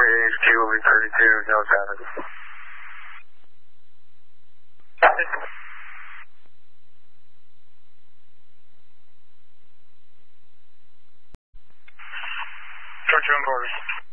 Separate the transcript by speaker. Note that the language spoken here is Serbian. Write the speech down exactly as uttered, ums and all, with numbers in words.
Speaker 1: H Q will be thirty-two, no traffic. Georgia on quarters.